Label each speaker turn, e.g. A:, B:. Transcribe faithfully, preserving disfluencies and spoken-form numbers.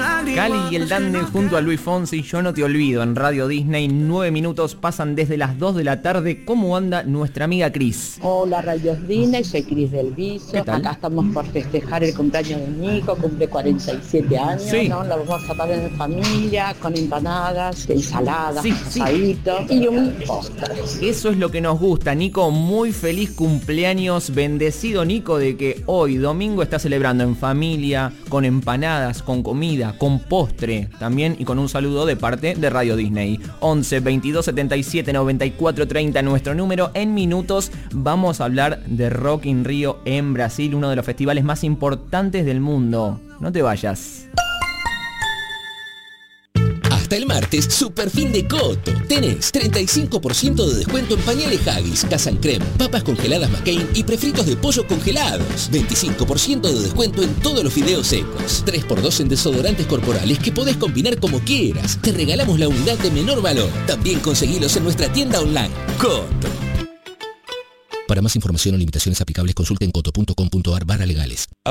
A: Cali y el Dande junto a Luis Fonsi, Yo no te olvido, en Radio Disney. Nueve minutos pasan desde las dos de la tarde. ¿Cómo anda nuestra amiga Cris?
B: Hola, Radio Disney, soy Cris del Viso. Acá estamos por festejar el cumpleaños de Nico, cumple cuarenta y siete años,
A: sí.
B: ¿no? Lo vamos a pasar en familia, con empanadas, ensaladas,
A: sí,
B: asadito sí. y un postre.
A: Eso es lo que nos gusta, Nico. Muy feliz cumpleaños, bendecido Nico de que hoy, domingo, está celebrando en familia, con empanadas, con comida, con postre también y con un saludo de parte de Radio Disney. once, veintidós, setenta y siete, noventa y cuatro, treinta nuestro número. En minutos vamos a hablar de Rock in Rio en Brasil, uno de los festivales más importantes del mundo. No te vayas.
C: Hasta el martes, super fin de Coto. Tenés treinta y cinco por ciento de descuento en pañales Haggis, Casan Creme, papas congeladas McCain y prefritos de pollo congelados. veinticinco por ciento de descuento en todos los fideos secos. tres por dos en desodorantes corporales que podés combinar como quieras. Te regalamos la unidad de menor valor. También conseguilos en nuestra tienda online. Coto. Para más información o limitaciones aplicables, consulten coto punto com punto ar barra legales.